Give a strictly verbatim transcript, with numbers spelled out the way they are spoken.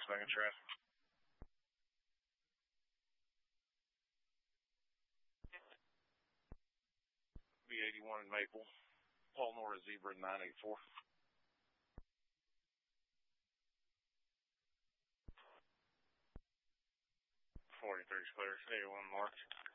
making traffic. B eighty-one in Maple. Paul Nora Zebra nine eight four. forty-three clear. eighty-one marked.